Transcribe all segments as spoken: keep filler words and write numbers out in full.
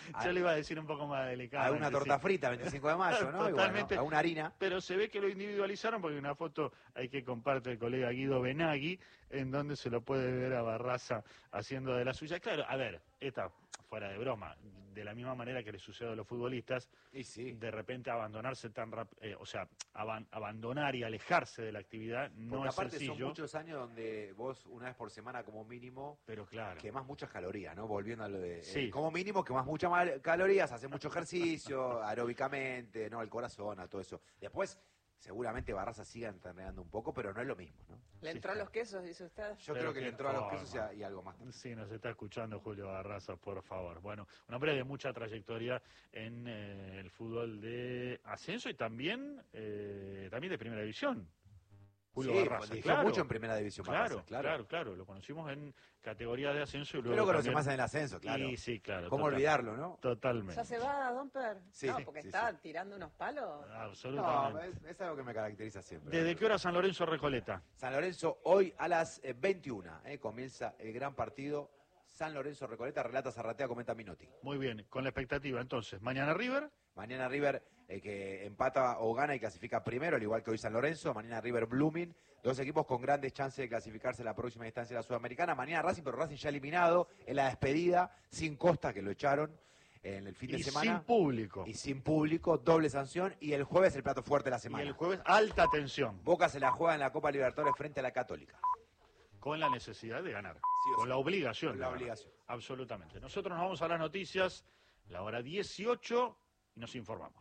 Yo le iba a decir un poco más delicado. A una torta frita, veinticinco de mayo, ¿no? Totalmente. Igual, ¿no? A una harina. Pero se ve que lo individualizaron porque hay una foto hay que comparte el colega Guido Benaghi, en donde se lo puede ver a Barraza haciendo de la suya. Claro, a ver, esta fuera de broma, de la misma manera que le sucede a los futbolistas, y sí. de repente abandonarse tan rápido, eh, o sea, aban abandonar y alejarse de la actividad no porque es aparte sencillo. Son muchos años donde vos una vez por semana como mínimo pero claro. quemás muchas calorías, ¿no? Volviendo a lo de... Sí. Eh, como mínimo quemás muchas más calorías, haces mucho ejercicio, aeróbicamente, ¿no? El corazón, a todo eso. Después... Seguramente Barraza siga entrenando un poco, pero no es lo mismo, ¿no? ¿Le entró sí, a los quesos, dice usted? Yo pero creo que le entró a los quesos y, y algo más. Sí, nos está escuchando Julio Barraza, por favor. Bueno, un hombre de mucha trayectoria en eh, el fútbol de ascenso y también, eh, también de primera división. Julio sí, Barraza, dirigió claro, mucho en primera división. Claro, Barraza, claro, claro, claro, lo conocimos en categoría de ascenso y luego. Pero lo conoce también... más en el ascenso, claro. Y sí, claro. ¿Cómo total, olvidarlo, no? Totalmente. ¿Ya se va, Domper? Sí, no, porque sí, está sí. tirando unos palos. Absolutamente. No, es, es algo que me caracteriza siempre. ¿Desde qué hora San Lorenzo Recoleta? San Lorenzo hoy a las eh, veintiuna, eh, comienza el gran partido. San Lorenzo Recoleta, relata Zarratea, comenta Minotti. Muy bien, con la expectativa entonces. ¿Mañana River? Mañana River eh, que empata o gana y clasifica primero, al igual que hoy San Lorenzo. Mañana River Blooming, dos equipos con grandes chances de clasificarse a la próxima instancia de la Sudamericana. Mañana Racing, pero Racing ya eliminado en la despedida, sin Costa, que lo echaron en el fin de y semana. sin público. Y sin público, doble sanción. Y el jueves el plato fuerte de la semana. Y el jueves alta tensión. Boca se la juega en la Copa Libertadores frente a la Católica. Con la necesidad de ganar. Sí, con sí. la obligación. Con la obligación. Absolutamente. Nosotros nos vamos a las noticias, la hora dieciocho, y nos informamos.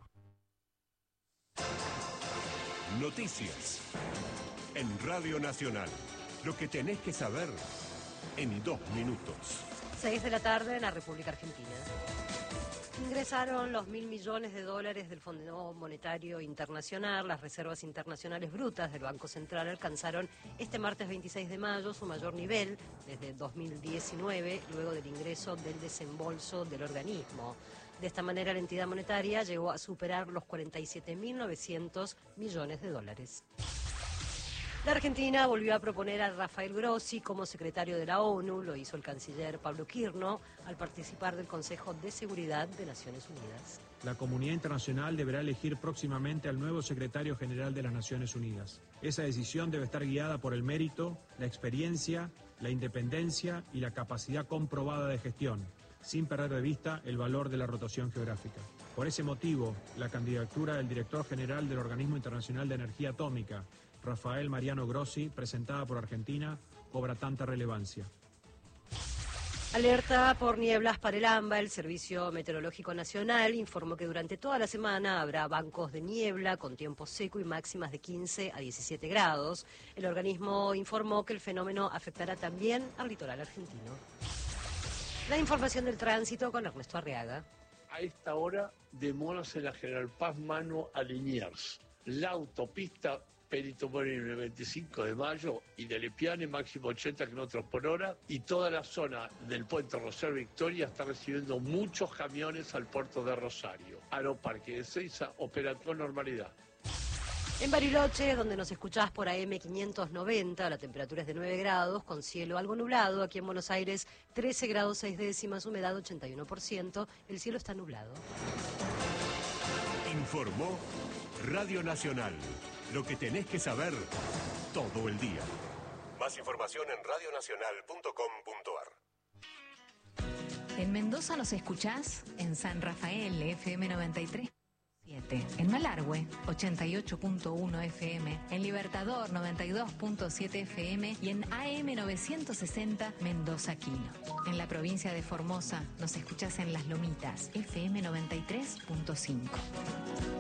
Noticias. En Radio Nacional. Lo que tenés que saber en dos minutos. Seis de la tarde en la República Argentina. Ingresaron los mil millones de dólares del Fondo Monetario Internacional. Las reservas internacionales brutas del Banco Central alcanzaron este martes veintiséis de mayo su mayor nivel desde dos mil diecinueve, luego del ingreso del desembolso del organismo. De esta manera, la entidad monetaria llegó a superar los cuarenta y siete mil novecientos millones de dólares. La Argentina volvió a proponer a Rafael Grossi como secretario de la ONU, lo hizo el canciller Pablo Quirno, al participar del Consejo de Seguridad de Naciones Unidas. La comunidad internacional deberá elegir próximamente al nuevo secretario general de las Naciones Unidas. Esa decisión debe estar guiada por el mérito, la experiencia, la independencia y la capacidad comprobada de gestión, sin perder de vista el valor de la rotación geográfica. Por ese motivo, la candidatura del director general del Organismo Internacional de Energía Atómica, Rafael Mariano Grossi, presentada por Argentina, cobra tanta relevancia. Alerta por nieblas para el AMBA. El Servicio Meteorológico Nacional informó que durante toda la semana habrá bancos de niebla con tiempo seco y máximas de quince a diecisiete grados. El organismo informó que el fenómeno afectará también al litoral argentino. La información del tránsito con Ernesto Arriaga. A esta hora, demoras en la General Paz Mano a Liniers. La autopista Perito Moreno el veinticinco de mayo y de Lepiane máximo ochenta kilómetros por hora, y toda la zona del puente Rosario Victoria está recibiendo muchos camiones al puerto de Rosario. Aeroparque de Ezeiza opera con normalidad. En Bariloche, donde nos escuchás por A M quinientos noventa, la temperatura es de nueve grados, con cielo algo nublado. Aquí en Buenos Aires, trece grados seis décimas, humedad ochenta y uno por ciento. El cielo está nublado. Informó Radio Nacional. Lo que tenés que saber todo el día. Más información en radio nacional punto com punto ar. En Mendoza nos escuchás en San Rafael, F M noventa y tres punto siete. En Malargüe, ochenta y ocho punto uno F M. En Libertador, noventa y dos punto siete F M. Y en A M novecientos sesenta, Mendoza Quino. En la provincia de Formosa nos escuchás en Las Lomitas, F M noventa y tres punto cinco.